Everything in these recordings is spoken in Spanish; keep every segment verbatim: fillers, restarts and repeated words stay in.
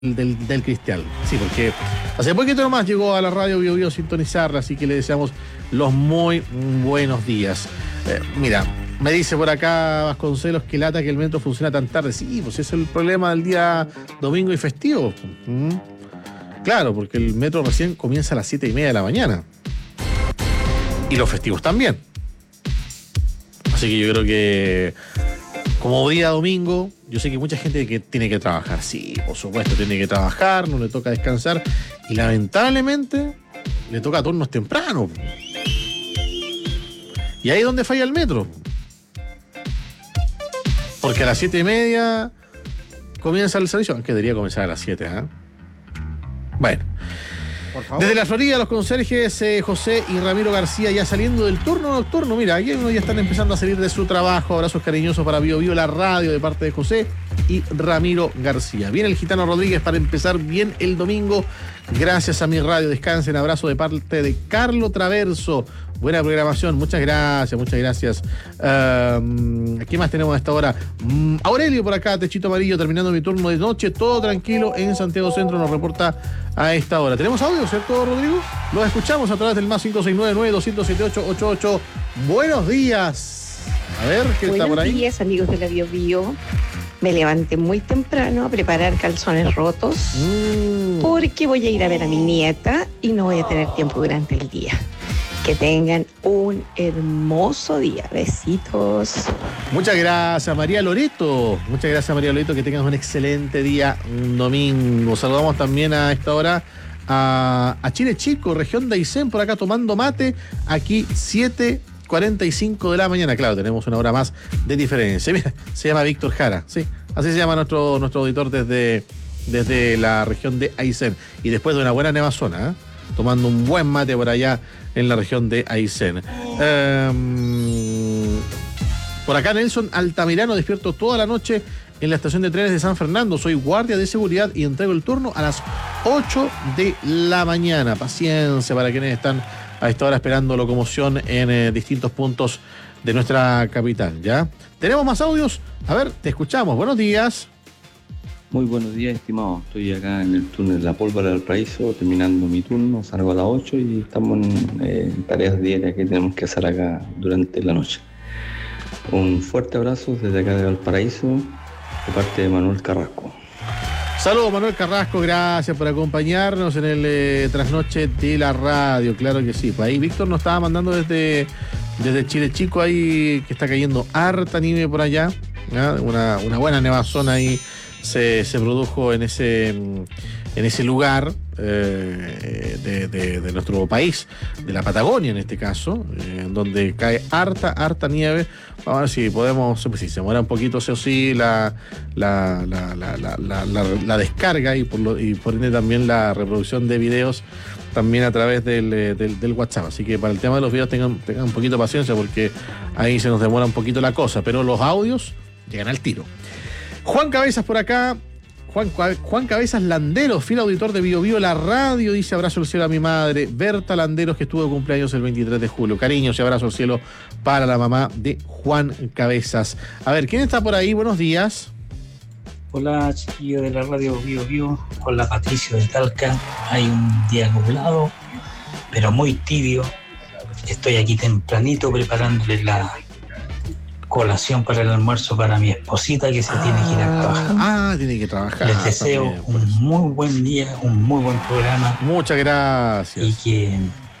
Del, del Cristial, sí, porque hace poquito nomás llegó a la radio Bio Bio sintonizarla, así que le deseamos los muy buenos días. Eh, mira, me dice por acá Vasconcelos que lata que el metro funciona tan tarde. Sí, pues ese es el problema del día domingo y festivo. ¿Mm? Claro, porque el metro recién comienza a las siete y media de la mañana. Y los festivos también. Así que yo creo que como día domingo, yo sé que mucha gente que tiene que trabajar, sí, por supuesto, tiene que trabajar, no le toca descansar, y lamentablemente le toca turnos tempranos. Y ahí es donde falla el metro. Porque a las siete y media comienza el servicio, aunque debería comenzar a las siete, ¿eh? Bueno. Desde la Florida, los conserjes eh, José y Ramiro García ya saliendo del turno nocturno. Mira, aquí uno ya están empezando a salir de su trabajo. Abrazos cariñosos para Bio Bio, la radio, de parte de José y Ramiro García. Viene el Gitano Rodríguez para empezar bien el domingo. Gracias a mi radio. Descansen. Abrazo de parte de Carlo Traverso. Buena programación, muchas gracias, muchas gracias. Um, ¿Qué más tenemos a esta hora? Um, Aurelio por acá, Techito Amarillo, terminando mi turno de noche, todo tranquilo en Santiago Centro, nos reporta a esta hora. ¿Tenemos audio, cierto, Rodrigo? Los escuchamos a través del más cinco seis nueve nueve dos siete ocho ocho ocho. Buenos días. A ver, ¿qué está por ahí? Buenos días, amigos de la Bio Bio. Me levanté muy temprano a preparar calzones rotos mm. porque voy a ir a ver a mi nieta y no voy a tener tiempo durante el día. Que tengan un hermoso día. Besitos. Muchas gracias, María Loreto. Muchas gracias, María Loreto. Que tengas un excelente día, un domingo. Saludamos también a esta hora a, a Chile Chico, región de Aysén, por acá tomando mate. Aquí siete cuarenta y cinco de la mañana. Claro, tenemos una hora más de diferencia. Mira, se llama Víctor Jara. Sí, así se llama nuestro, nuestro auditor desde, desde la región de Aysén. Y después de una buena nevazona, ¿eh? Tomando un buen mate por allá en la región de Aysén. Um, por acá Nelson Altamirano, despierto toda la noche en la estación de trenes de San Fernando. Soy guardia de seguridad y entrego el turno a las ocho de la mañana. Paciencia para quienes están a esta hora esperando locomoción en eh, distintos puntos de nuestra capital, ¿ya? ¿Tenemos más audios? A ver, te escuchamos. Buenos días. Muy buenos días, estimado. Estoy acá en el túnel de la Pólvora del Paraíso, terminando mi turno, salgo a las ocho y estamos en, eh, en tareas diarias que tenemos que hacer acá durante la noche. Un fuerte abrazo desde acá de Valparaíso, de parte de Manuel Carrasco. Saludos, Manuel Carrasco, gracias por acompañarnos en el eh, trasnoche de la radio, claro que sí. Pues ahí Víctor nos estaba mandando desde, desde Chile Chico, ahí que está cayendo harta nieve por allá, ¿ya? Una, una buena nevazona ahí. Se, se produjo en ese, en ese lugar eh, de, de, de nuestro país, de la Patagonia en este caso, eh, en donde cae harta, harta nieve. Vamos a ver si podemos, pues, si se muera un poquito, eso sí, la, la, la, la, la, la, la, la descarga y por, lo, y por ende también la reproducción de videos también a través del, del, del WhatsApp. Así que para el tema de los videos tengan, tengan un poquito de paciencia porque ahí se nos demora un poquito la cosa, pero los audios llegan al tiro. Juan Cabezas por acá, Juan, Juan Cabezas Landeros, fiel auditor de Bio Bio, la radio, dice abrazo al cielo a mi madre, Berta Landeros, que estuvo de cumpleaños el veintitrés de julio. Cariños y abrazo al cielo para la mamá de Juan Cabezas. A ver, ¿quién está por ahí? Buenos días. Hola, chiquillo de la radio Bio Bio, hola Patricio de Talca. Hay un día nublado, pero muy tibio. Estoy aquí tempranito preparándole la colación para el almuerzo para mi esposita que se ah, tiene que ir a trabajar. Ah, tiene que trabajar. Les deseo también, pues, un muy buen día, un muy buen programa. Muchas gracias. Y que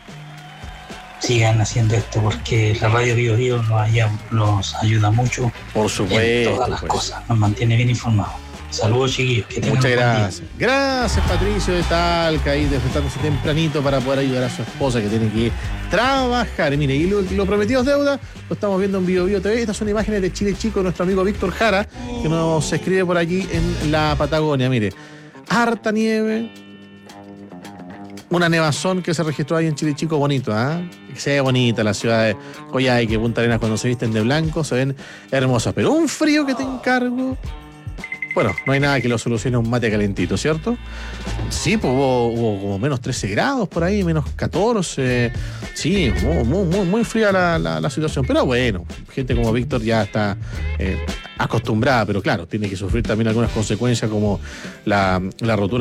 sigan haciendo esto porque la radio Bio Bio nos, haya, nos ayuda mucho. Por supuesto. En todas las pues. cosas, nos mantiene bien informados. Saludos, chiquillos. Que tengan Muchas gracias. Gracias, Patricio de Talca, ahí despertándose tempranito para poder ayudar a su esposa que tiene que trabajar. Y mire, y lo, lo prometido es deuda, lo estamos viendo en Bio Bio T V. Estas son imágenes de Chile Chico, nuestro amigo Víctor Jara, que nos escribe por allí en la Patagonia. Mire, harta nieve, una nevazón que se registró ahí en Chile Chico, bonito, ¿ah? ¿eh? Que se ve bonita la ciudad de Coyhaique, Punta Arenas, cuando se visten de blanco, se ven hermosas. Pero un frío que te encargo. Bueno, no hay nada que lo solucione un mate calentito, ¿cierto? Sí, pues hubo, hubo como menos trece grados por ahí, menos catorce. Sí, muy, muy, muy fría la, la, la situación. Pero bueno, gente como Víctor ya está eh, acostumbrada, pero claro, tiene que sufrir también algunas consecuencias como la, la rotura